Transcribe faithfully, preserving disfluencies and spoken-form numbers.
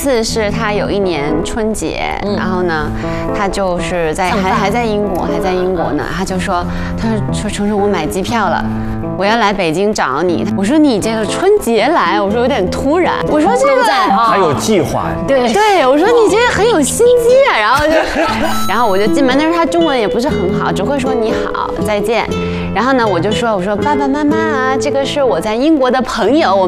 次是他有一年春节， 嗯然后呢，他就是在还还在英国，还在英国呢，他就说，他说说程程，我买机票了。我要来北京找你，我说你这个春节来，我说有点突然，我说这个还有计划， 对对，我说你这个很有心机啊，然后就，然后我就进门，但是他中文也不是很好，只会说你好，再见，然后呢，我就说我说爸爸妈妈啊，这个是我在英国的朋友。